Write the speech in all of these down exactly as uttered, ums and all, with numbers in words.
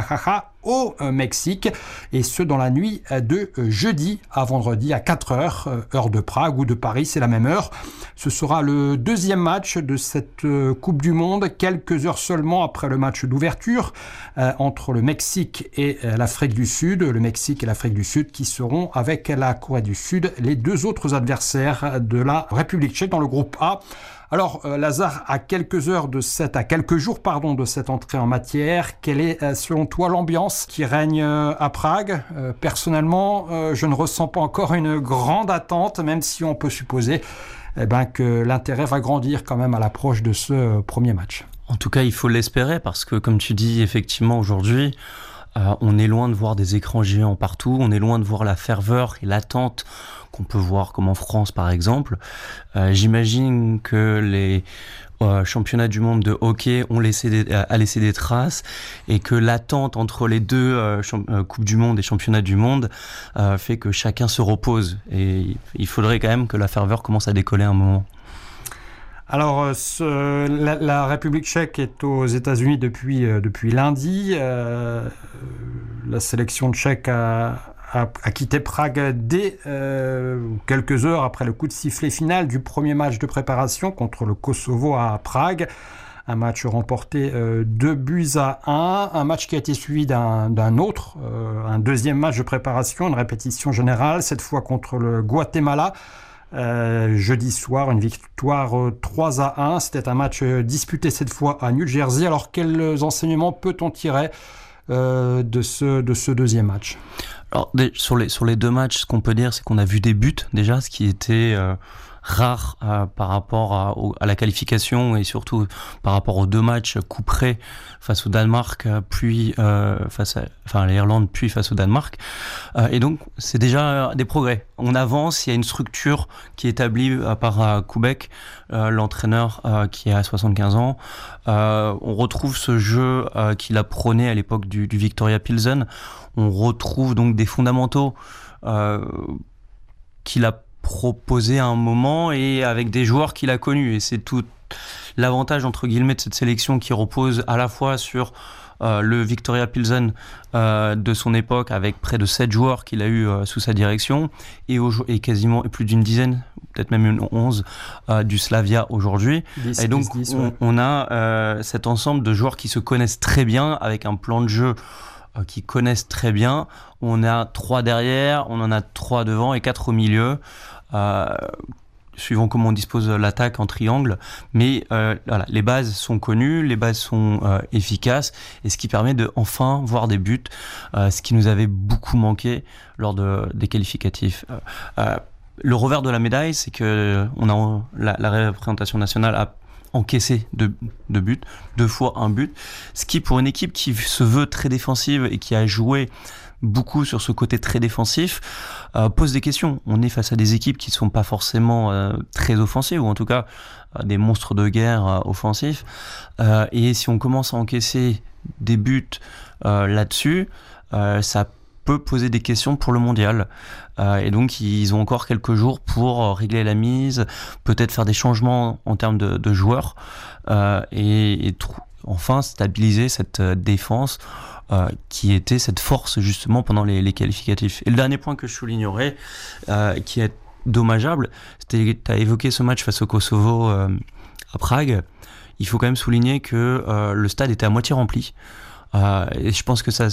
Guadalajara au Mexique, et ce dans la nuit de jeudi à vendredi à quatre heures, heure de Prague ou de Paris, c'est la même heure. Ce sera le deuxième match de cette Coupe du Monde, quelques heures seulement après le match d'ouverture euh, entre le Mexique et l'Afrique du Sud. Le Mexique et l'Afrique du Sud qui seront, avec la Corée du Sud, les deux autres adversaires de la République tchèque dans le groupe A. Alors, euh, Lazare, à quelques heures de cette, à quelques jours, pardon, de cette entrée en matière, quelle est, euh, selon toi, l'ambiance qui règne euh, à Prague ? euh, Personnellement, euh, je ne ressens pas encore une grande attente, même si on peut supposer eh ben, que l'intérêt va grandir quand même à l'approche de ce euh, premier match. En tout cas, il faut l'espérer, parce que, comme tu dis, effectivement, aujourd'hui, euh, on est loin de voir des écrans géants partout, on est loin de voir la ferveur et l'attente qu'on peut voir comme en France par exemple. Euh, j'imagine que les euh, championnats du monde de hockey ont laissé des, a laissé des traces, et que l'attente entre les deux euh, champ- euh, Coupes du Monde et Championnats du Monde euh, fait que chacun se repose, et il faudrait quand même que la ferveur commence à décoller un moment. Alors, ce, la, la République tchèque est aux États-Unis depuis, euh, depuis lundi. Euh, la sélection tchèque a, a, a quitté Prague dès euh, quelques heures après le coup de sifflet final du premier match de préparation contre le Kosovo à Prague. Un match remporté euh, deux buts à un, un match qui a été suivi d'un, d'un autre, euh, un deuxième match de préparation, une répétition générale, cette fois contre le Guatemala. Euh, jeudi soir, une victoire euh, trois à un. C'était un match euh, disputé cette fois à New Jersey. Alors, quels enseignements peut-on tirer euh, de, ce, de ce deuxième match ? Alors, des, sur, les, sur les deux matchs, ce qu'on peut dire, c'est qu'on a vu des buts déjà, ce qui était euh, rare euh, par rapport à, au, à la qualification, et surtout par rapport aux deux matchs coup près face au Danemark, puis euh, face à, enfin, à l'Irlande, puis face au Danemark. Euh, et donc, c'est déjà des progrès. On avance, il y a une structure qui est établie euh, par euh, Kubek, euh, l'entraîneur euh, qui a soixante-quinze ans. Euh, on retrouve ce jeu euh, qu'il a prôné à l'époque du, du Victoria Pilsen. On retrouve donc des fondamentaux euh, qu'il a proposé à un moment, et avec des joueurs qu'il a connus. Et c'est tout l'avantage, entre guillemets, de cette sélection qui repose à la fois sur euh, le Victoria Pilsen euh, de son époque, avec près de sept joueurs qu'il a eu euh, sous sa direction, et, au, et quasiment et plus d'une dizaine, peut-être même une onze, euh, du Slavia aujourd'hui. dix, et donc dix, dix, on, ouais. on a euh, cet ensemble de joueurs qui se connaissent très bien, avec un plan de jeu euh, qui connaissent très bien. On a trois derrière, on en a trois devant et quatre au milieu. Euh, suivant comment on dispose l'attaque en triangle, mais euh, voilà, les bases sont connues, les bases sont euh, efficaces, et ce qui permet de enfin voir des buts, euh, ce qui nous avait beaucoup manqué lors de, des qualificatifs. Euh, euh, le revers de la médaille, c'est que on a, la, la représentation nationale a encaissé deux, deux buts, deux fois un but, ce qui, pour une équipe qui se veut très défensive et qui a joué beaucoup sur ce côté très défensif, euh, pose des questions. On est face à des équipes qui ne sont pas forcément euh, très offensives, ou en tout cas euh, des monstres de guerre euh, offensifs. Euh, et si on commence à encaisser des buts euh, là-dessus, euh, ça peut poser des questions pour le mondial. Euh, et donc, ils ont encore quelques jours pour régler la mise, peut-être faire des changements en termes de, de joueurs, euh, et, et tr- enfin stabiliser cette défense Euh, qui était cette force justement pendant les, les qualificatifs. Et le dernier point que je soulignerai, euh, qui est dommageable, c'était, tu as évoqué ce match face au Kosovo euh, à Prague. Il faut quand même souligner que euh, le stade était à moitié rempli. Euh, et je pense que ça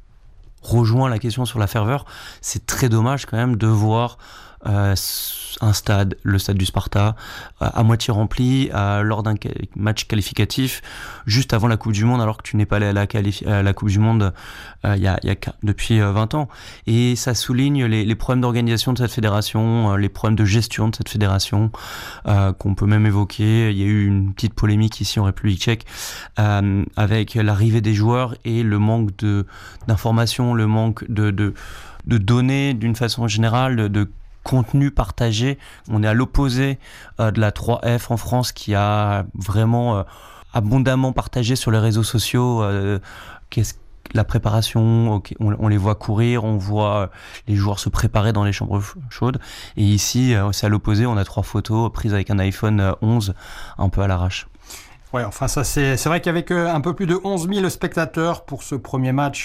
rejoint la question sur la ferveur. C'est très dommage quand même de voir euh, un stade, le stade du Sparta, euh, à moitié rempli euh, lors d'un match qualificatif juste avant la Coupe du Monde, alors que tu n'es pas allé à la, qualifi- à la Coupe du Monde euh, y a, y a, depuis euh, vingt ans. Et ça souligne les, les problèmes d'organisation de cette fédération, euh, les problèmes de gestion de cette fédération, euh, qu'on peut même évoquer. Il y a eu une petite polémique ici en République tchèque euh, avec l'arrivée des joueurs et le manque de, d'informations, le manque de, de, de données d'une façon générale, de, de contenu partagé. On est à l'opposé euh, de la trois F en France, qui a vraiment euh, abondamment partagé sur les réseaux sociaux euh, qu'est-ce la préparation, okay, on, on les voit courir, on voit les joueurs se préparer dans les chambres chaudes, et ici euh, c'est à l'opposé, on a trois photos prises avec un iPhone onze un peu à l'arrache. Ouais, enfin ça c'est, c'est vrai qu'avec euh, un peu plus de onze mille spectateurs pour ce premier match